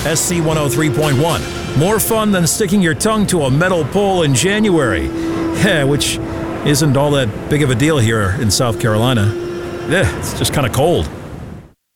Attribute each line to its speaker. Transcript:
Speaker 1: SC 103.1. More fun than sticking your tongue to a metal pole in January. Which isn't all that big of a deal here in South Carolina. It's just kind of cold.